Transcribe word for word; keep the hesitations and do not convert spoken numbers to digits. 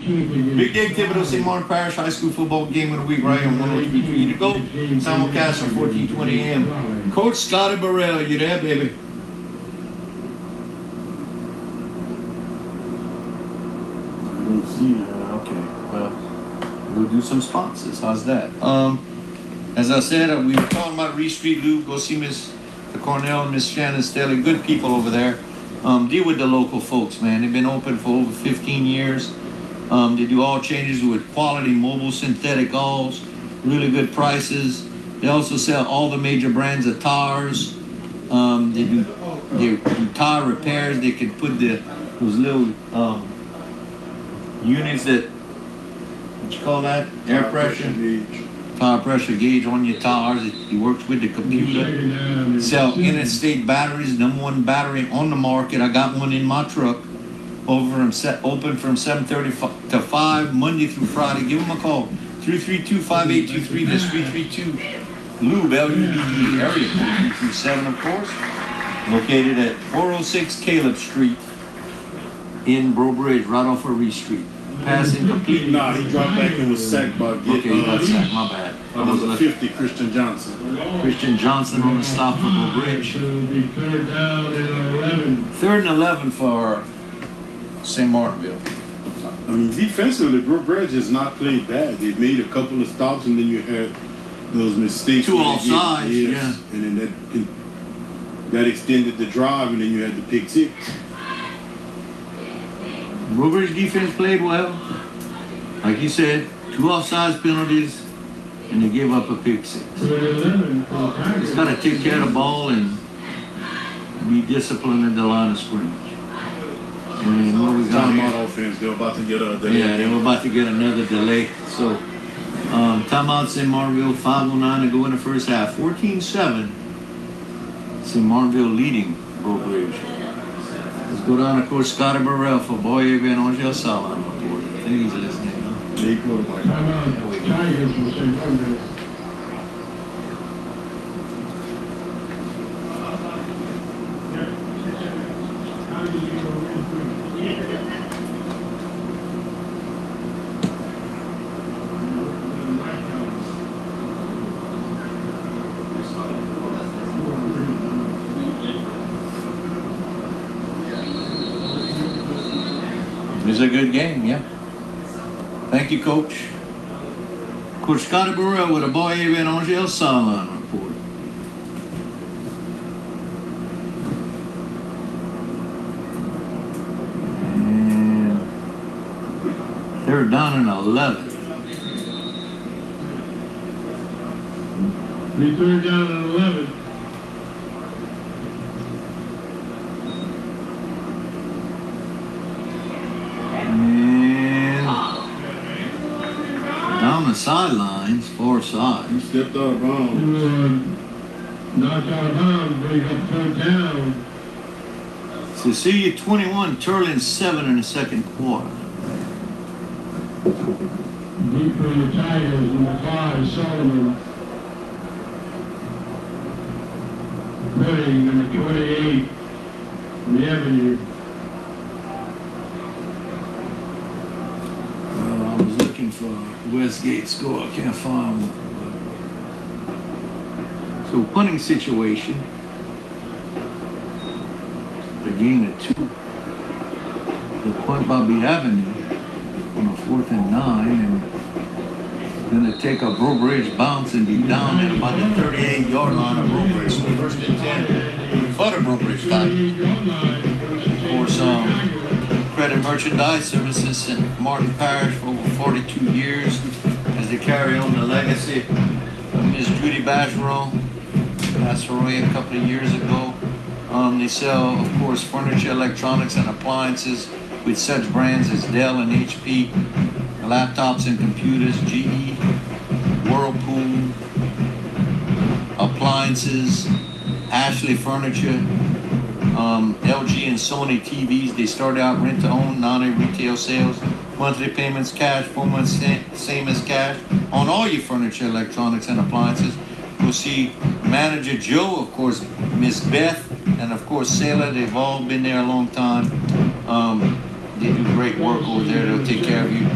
Big Dave Thibodeau, Saint Martin Parish High School football game of the week right on one oh three three to go. Simulcast on fourteen twenty A M. Coach Scotty Burrell, you there, baby? I don't see that. Okay, well, we'll do some sponsors. How's that? Um, as I said, uh, we were talking about Reese Street Lube. Go see Miss Cornell and Miss Shannon Staley. Good people over there. Um, deal with the local folks, man. They've been open for over fifteen years. Um, they do all changes with quality mobile synthetic alls, really good prices. They also sell all the major brands of tires. Um, they do they do tire repairs. They can put the those little um, units that what you call that air pressure tire pressure gauge on your tires. It, it works with the computer. Sell interstate batteries, number one battery on the market. I got one in my truck. Over from set, open from seven thirty to five, Monday through Friday. Give them a call. three three two, five eight two three. That's three three two Lube, L U B E area code three three seven, of course. Located at four oh six Caleb Street in Bro Bridge, right off of Reese Street. Passing completely. Nah, he dropped back and was sacked by get, Okay, he got uh, sacked, my bad. Uh, number fifty, Christian Johnson. Christian Johnson on the stop for Bro Bridge. Third down and eleven. Third and eleven for Saint Martinville. I mean, defensively, Brook Bridge has not played bad. They made a couple of stops, and then you had those mistakes. Two where they get- offsides, yes, yeah. And then that that extended the drive, and then you had the pick six. Bro Bridge defense played well. Like you said, two offsides penalties, and they gave up a pick six. Third and eleven for Tigers. Just gotta take care of the ball and be disciplined at the line of scrimmage. And what we got Timeout here? offense. They're about to get a delay. Yeah, they were about to get another delay. So, um, timeout Saint Martinville, five oh nine to go in the first half. fourteen seven. Saint Martinville leading Bro Bridge. Let's go down to Coach Scotty Burrell for Boyer and Angel Sala on the board. I think he's listening. Huh? They quarterback. Timeout, Tigers for Saint Margaret. It was a good game, yeah. Thank you, Coach. Coach Scotty Burrell with a Boyer and Angel Sala on report. And they're down in eleven. We third down and eleven. And down the sidelines, far He side. stepped out of bounds. We were knocked out of bounds, bring up third down. Cecilia twenty-one, Turlin seven in the second quarter. Deep for the Tigers, number five, Solomon. Redding, number twenty-eight, the Avenue. Well, I was looking for Westgate score. I can't find one. So punting situation. The gain of two. The punt by B Avenue on a fourth and nine, and gonna take a Bro Bridge bounce and be down at about the thirty-eight yard line of Bro Bridge. So first and ten for the Bro Bridge time. Of course, um, Credit Merchandise Services Saint Martin Parish for over forty-two years as they carry on the legacy of Miss Judy Bacheron, passed away a couple of years ago. Um, they sell, of course, furniture, electronics, and appliances with such brands as Dell and H P, laptops and computers, G E, Whirlpool, appliances, Ashley Furniture, um, L G and Sony T Vs. They start out rent to own, non-retail sales, monthly payments, cash, four months same as cash on all your furniture, electronics, and appliances. We'll see manager Joe, of course, Miss Beth, and of course Sailor. They've all been there a long time. Um, they do great work over there. They'll take care of you.